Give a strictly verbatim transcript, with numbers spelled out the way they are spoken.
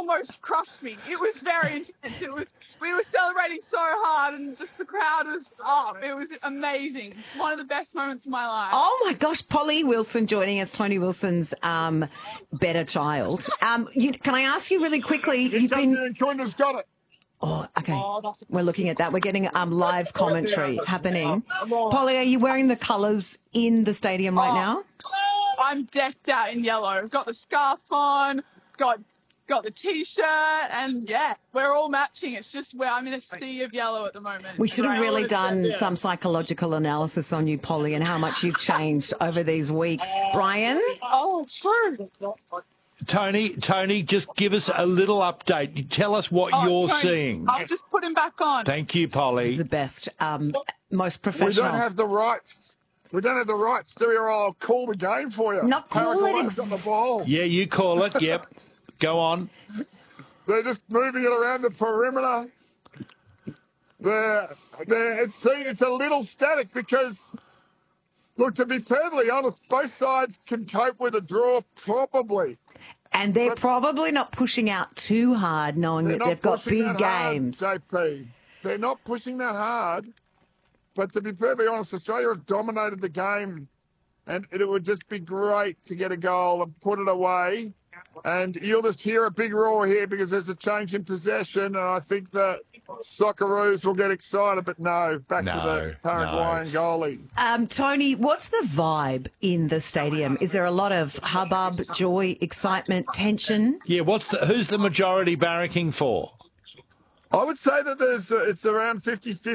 almost crushed me. It was very intense. It was we were celebrating so hard, and just the crowd was up. It was amazing. One of the best moments of my life. Oh my gosh, Polly Wilson joining us, Tony Wilson's um, better child. Um, you, can I ask you really quickly? You've been. China's got it. Oh, okay. We're looking at that. We're getting um, live commentary happening. Polly, are you wearing the colours in the stadium right now? I'm decked out in yellow. I've got the scarf on, got got the T-shirt, and yeah, we're all matching. It's just where I'm in a sea of yellow at the moment. We should have really done some psychological analysis on you, Polly, and how much you've changed over these weeks. Brian? Oh, true. Tony, Tony, just give us a little update. You tell us what Oh, you're Tony, seeing. I'll just put him back on. Thank you, This Polly. is the best, um, most We professional. don't have the rights. We don't have the rights. Stewie, or I'll call the game for you. Not call it Paragway's got ex- the ball. Yeah, you call it. Yep. Go on. They're just moving it around the perimeter. They're, they're, it's, it's a little static because, look, to be perfectly honest, both sides can cope with a draw probably. And they're probably not pushing out too hard, knowing They're that not they've got pushing big that games. hard, J P. They're not pushing that hard. But to be perfectly honest, Australia have dominated the game, and it would just be great to get a goal and put it away. And you'll just hear a big roar here because there's a change in possession, and I think the Socceroos will get excited. But no, back No, to the Paraguayan goalie. Um, Tony, what's the vibe in the stadium? Is there a lot of hubbub, joy, excitement, tension? Yeah, what's the, who's the majority barracking for? I would say that there's uh, it's around fifty fifty.